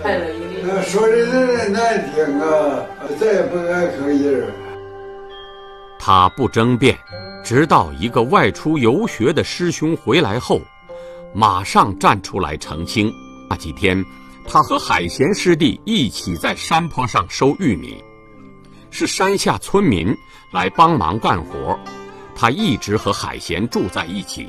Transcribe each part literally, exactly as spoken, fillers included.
快乐一定。 那说的人难听啊，咱也不敢吭音。 他不争辩，直到一个外出游学的师兄回来后，马上站出来澄清。那几天，他和海贤师弟一起在山坡上收玉米，是山下村民来帮忙干活，他一直和海贤住在一起。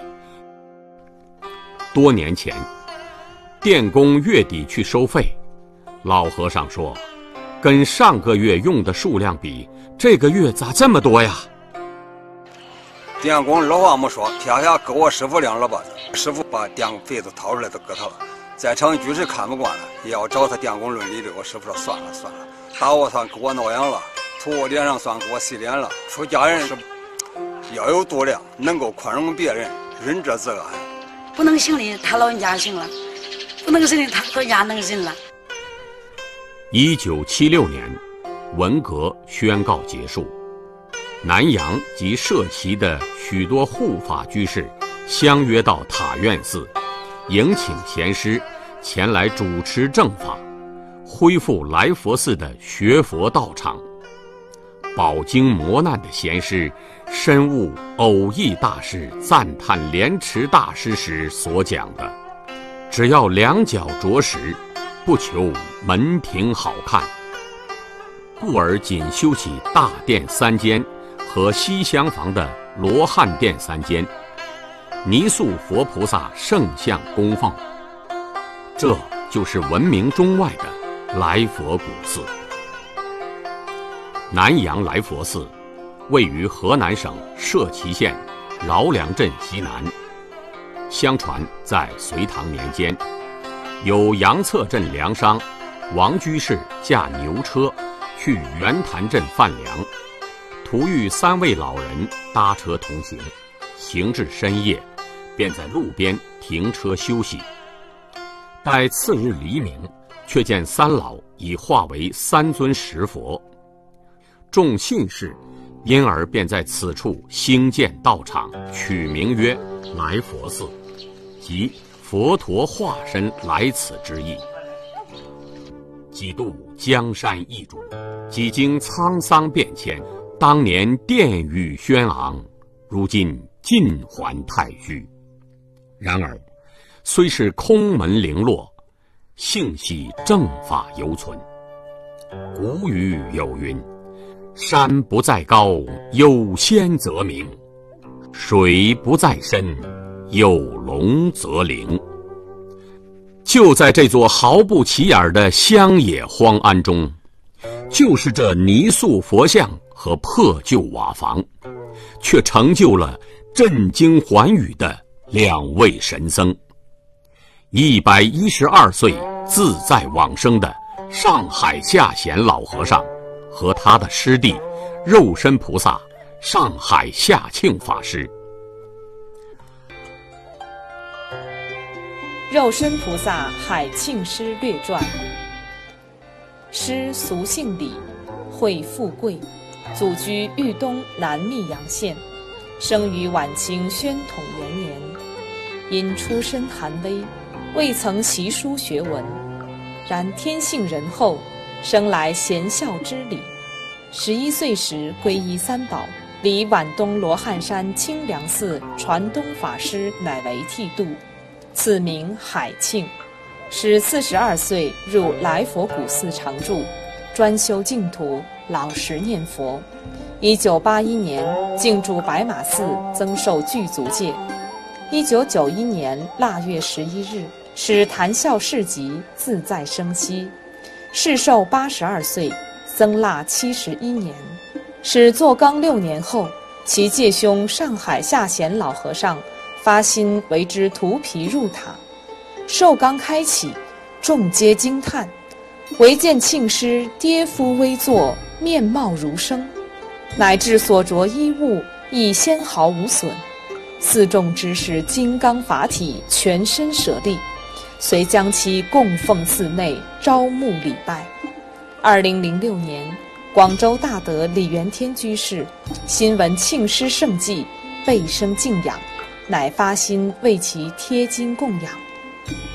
多年前，电工月底去收费，老和尚说，跟上个月用的数量比，这个月咋这么多呀？ 电工二话没说，撇下给我师傅两耳巴子，师傅把电费子掏出来都给他了。在场居士看不惯了，也要找他电工论理的。我师傅说算了算了，打我算给我挠痒了，吐我脸上算给我洗脸了。出家人是要有度量，能够宽容别人，仁者自安。 不能行的他老人家行了，不能行的他老人家能行了。 一九七六年，文革宣告结束，南阳及社旗的许多护法居士相约到塔院寺，迎请贤师前来主持正法，恢复来佛寺的学佛道场。饱经磨难的贤师深悟偶益大师赞叹莲池大师时所讲的，只要两脚着实，不求门庭好看，故而仅修起大殿三间和西厢房的罗汉殿三间，泥塑佛菩萨圣像供奉。这就是闻名中外的来佛古寺。南阳来佛寺位于河南省社旗县饶梁镇西南。相传在隋唐年间，有杨策镇粮商王居士驾牛车去圆潭镇贩粮，途遇三位老人搭车同行，行至深夜，便在路边停车休息。待次日黎明，却见三老已化为三尊石佛。众信士因而便在此处兴建道场，取名曰来佛寺，即佛陀化身来此之意。几度江山易主，几经沧桑变迁，当年殿宇轩昂，如今尽还太虚。然而虽是空门零落，幸喜正法犹存。古语有云，山不在高，有仙则名；水不在深，有龙则灵。就在这座毫不起眼的乡野荒庵中，就是这泥塑佛像和破旧瓦房，却成就了震惊寰宇的两位神僧。一百一十二岁自在往生的上海下贤老和尚和他的师弟肉身菩萨上海下庆法师。 肉身菩萨海庆师略传。师俗姓李，讳富贵，祖居豫东南密阳县，生于晚清宣统元年。因出身寒微，未曾习书学文，然天性仁厚，生来贤孝之礼。十一岁时皈依三宝，离皖东罗汉山清凉寺传东法师乃为剃度，赐名海庆。使四十二岁入来佛古寺常住，专修净土，老实念佛。一九八一年进驻白马寺，增授具足戒。一九九一年腊月十一日，使谈笑市集，自在生息。世寿八十二岁，僧腊七十一年。使做纲六年后，其介兄上海下贤老和尚发心为之涂皮入塔。寿纲开启，众皆惊叹，唯见庆师跌夫微坐，面貌如生，乃至所着衣物亦纤毫无损。寺众知是金刚法体，全身舍利，遂将其供奉寺内，招募礼拜。二零零六年，广州大德李元天居士新闻庆师圣迹，倍生敬仰，乃发心为其贴金供养。